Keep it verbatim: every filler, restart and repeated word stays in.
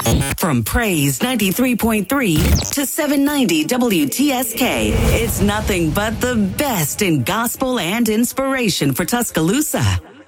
From Praise ninety-three point three to seven ninety W T S K, it's nothing but the best in gospel and inspiration for Tuscaloosa.